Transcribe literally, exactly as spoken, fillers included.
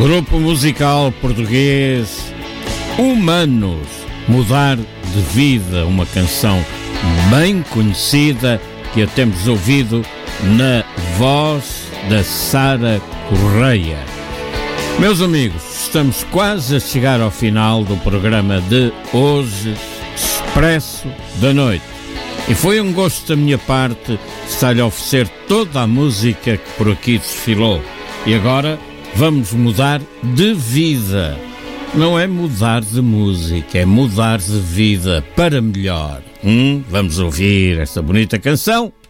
Grupo musical português Humanos, Mudar de Vida, uma canção bem conhecida que a temos ouvido na voz da Sara Correia. Meus amigos, estamos quase a chegar ao final do programa de hoje, Expresso da Noite. E foi um gosto da minha parte estar-lhe a oferecer toda a música que por aqui desfilou. E agora vamos mudar de vida. Não é mudar de música, é mudar de vida para melhor. Hum? Vamos ouvir esta bonita canção